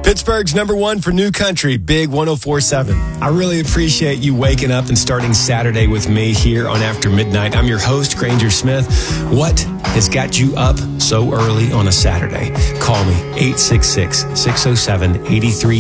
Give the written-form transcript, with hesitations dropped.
Pittsburgh's number one for new country, Big 104.7. I really appreciate you waking up and starting Saturday with me here on After Midnight. I'm your host, Granger Smith. What has got you up so early on a Saturday? Call me, 866-607-83